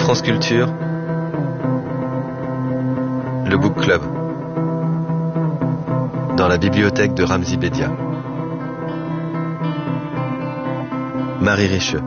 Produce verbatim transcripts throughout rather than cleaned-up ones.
France Culture, le Book Club, dans la bibliothèque de Ramzy Bedia. Marie Richeux.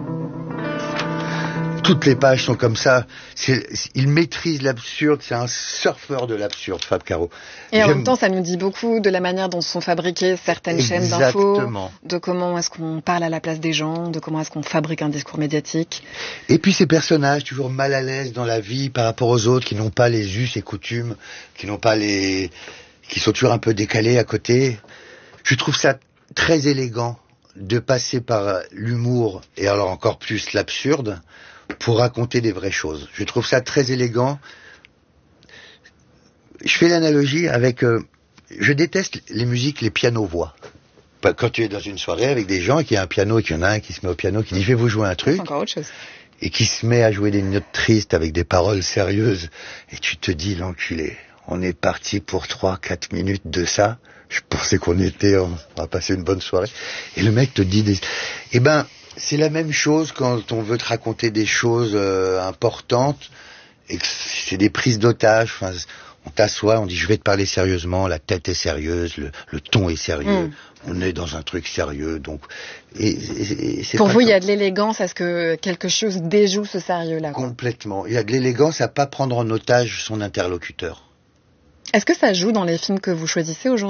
Toutes les pages sont comme ça. C'est, il maîtrise l'absurde. C'est un surfeur de l'absurde, Fab Caro. Et en J'aime... même temps, ça nous dit beaucoup de la manière dont sont fabriquées certaines chaînes d'infos, de comment est-ce qu'on parle à la place des gens, de comment est-ce qu'on fabrique un discours médiatique. Et puis ces personnages toujours mal à l'aise dans la vie par rapport aux autres, qui n'ont pas les us et coutumes, qui n'ont pas les, qui sont toujours un peu décalés à côté. Je trouve ça très élégant de passer par l'humour et alors encore plus l'absurde pour raconter des vraies choses. Je trouve ça très élégant. Je fais l'analogie avec... Euh, je déteste les musiques, les pianos-voix. Quand tu es dans une soirée avec des gens et qu'il y a un piano et qu'il y en a un qui se met au piano, qui dit « je vais vous jouer un truc ». Encore autre chose. Et qui se met à jouer des notes tristes avec des paroles sérieuses. Et tu te dis « l'enculé, on est parti pour trois quatre minutes de ça. Je pensais qu'on était... on va passer une bonne soirée. » Et le mec te dit des... Eh ben... c'est la même chose quand on veut te raconter des choses euh, importantes et que c'est des prises d'otages. Enfin, on t'assoit, on dit je vais te parler sérieusement, la tête est sérieuse, le, le ton est sérieux, mmh. on est dans un truc sérieux. Donc, et, et, et c'est pour vous, il comme... y a de l'élégance à ce que quelque chose déjoue ce sérieux-là. Quoi. Complètement. Il y a de l'élégance à pas prendre en otage son interlocuteur. Est-ce que ça joue dans les films que vous choisissez aujourd'hui ?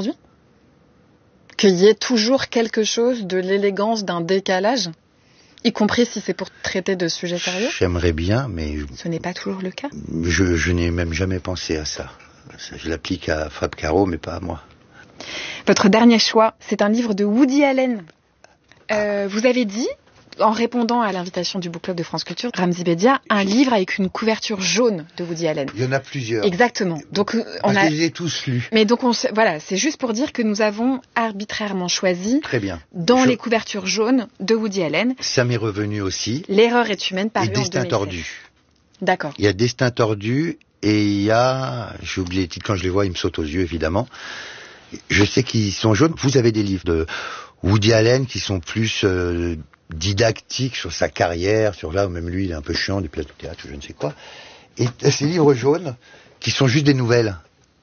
Qu'il y ait toujours quelque chose de l'élégance, d'un décalage ? Y compris si c'est pour traiter de sujets sérieux ? J'aimerais bien, mais... Ce n'est pas toujours le cas ? Je, je n'ai même jamais pensé à ça. Je l'applique à Fab Caro, mais pas à moi. Votre dernier choix, c'est un livre de Woody Allen. Euh, vous avez dit, en répondant à l'invitation du Book Club de France Culture, Ramzy Bedia, un livre avec une couverture jaune de Woody Allen. Il y en a plusieurs. Exactement. Donc, on Parce a... que je les ai tous lus. Mais donc, on se... voilà, c'est juste pour dire que nous avons arbitrairement choisi, très bien, dans je... les couvertures jaunes de Woody Allen. Ça m'est revenu aussi. L'erreur est humaine, paru en deux mille sept. Et Destin tordu. D'accord. Il y a Destin tordu et il y a, j'ai oublié les titres, quand je les vois, ils me sautent aux yeux, évidemment. Je sais qu'ils sont jaunes. Vous avez des livres de Woody Allen qui sont plus... Euh, didactique sur sa carrière, sur là où même lui il est un peu chiant du plateau théâtre, je ne sais quoi. Et ces livres jaunes qui sont juste des nouvelles.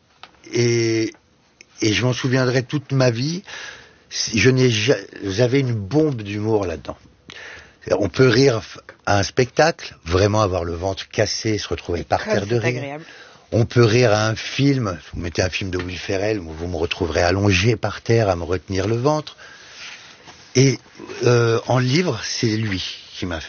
Et, et je m'en souviendrai toute ma vie. Je n'ai j'avais une bombe d'humour là-dedans. On peut rire à un spectacle, vraiment avoir le ventre cassé, se retrouver par terre de rire. Agréable. On peut rire à un film. Vous mettez un film de Will Ferrell, vous me retrouverez allongé par terre à me retenir le ventre. Et euh, en livre, c'est lui qui m'a fait.